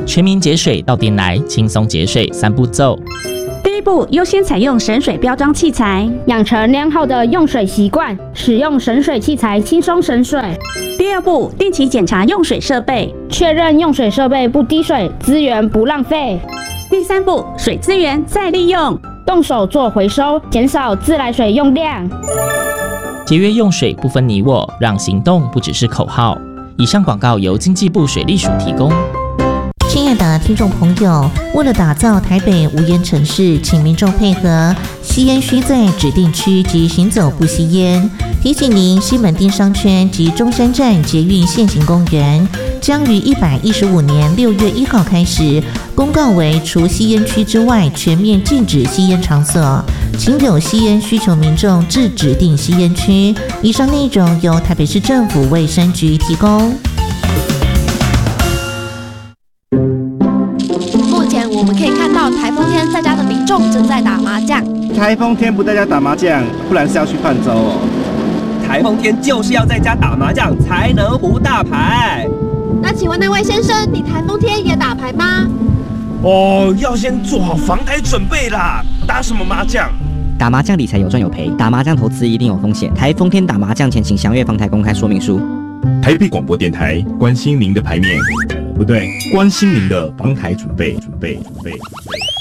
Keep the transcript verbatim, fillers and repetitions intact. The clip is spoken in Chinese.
全民节水到店来，轻松节水三步骤。 第一步，优先采用省水标章器材， 养成良好的用水习惯，使用省水器材轻松省水。 第二步，定期检查用水设备， 确认用水设备不滴水，资源不浪费。 第三步，水资源再利用， 动手做回收，减少自来水用量。 节约用水不分你我，让行动不只是口号。以上广告由经济部水利署提供。 亲爱的听众朋友，为了打造台北无烟城市，请民众配合，吸烟需在指定区及行走不吸烟。提醒您，西门町商圈及中山站捷运现行公园将于一百一十五年六月一号开始公告为除吸烟区之外全面禁止吸烟场所，请有吸烟需求民众至指定吸烟区。以上内容由台北市政府卫生局提供。 我们可以看到台风天在家的民众正在打麻将。 台风天不在家打麻将，不然是要去泛舟哦。 台风天就是要在家打麻将才能胡大牌。 那请问那位先生，你台风天也打牌吗？ 哦，要先做好防台准备啦。打什么麻将？ 打麻将理财有赚有赔，打麻将投资一定有风险。台风天打麻将前，请详阅防台公开说明书。 台北广播电台关心您的牌面，不对，关心您的防台准备，准备，准备。